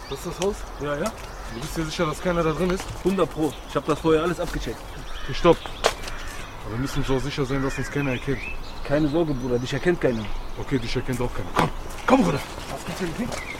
Das ist das Haus? Ja, ja. Du bist dir sicher, dass keiner da drin ist? 100 Pro. Ich habe das vorher alles abgecheckt. Okay, stopp. Aber wir müssen uns auch sicher sein, dass uns keiner erkennt. Keine Sorge, Bruder. Dich erkennt keiner. Okay, dich erkennt auch keiner. Komm, Bruder. Was gibt's denn?